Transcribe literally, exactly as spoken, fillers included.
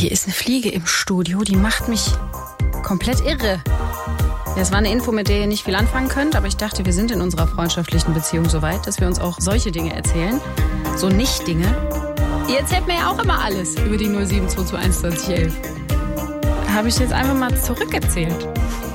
Hier ist eine Fliege im Studio, die macht mich komplett irre. Ja, es war eine Info, mit der ihr nicht viel anfangen könnt, aber ich dachte, wir sind in unserer freundschaftlichen Beziehung so weit, dass wir uns auch solche Dinge erzählen. So Nicht-Dinge. Ihr erzählt mir ja auch immer alles über die null sieben zwei zwei eins zwei eins elf. Da habe ich jetzt einfach mal zurückerzählt.